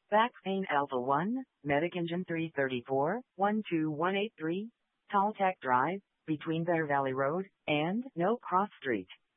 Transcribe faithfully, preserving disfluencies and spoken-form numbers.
Vaccine Alpha one, Medic Engine three thirty-four, one two one eight three, Talltech Drive, between Bear Valley Road and No Cross Street.